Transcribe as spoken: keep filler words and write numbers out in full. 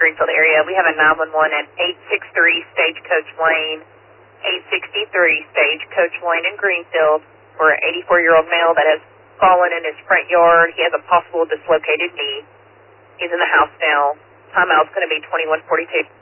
Greenfield area. We have a nine one one at eight sixty-three Stagecoach Lane, eight sixty-three Stagecoach Lane in Greenfield for an eighty-four-year-old male that has fallen in his front yard. He has a possible dislocated knee. He's in the house now. Timeout's going to be twenty-one forty-two.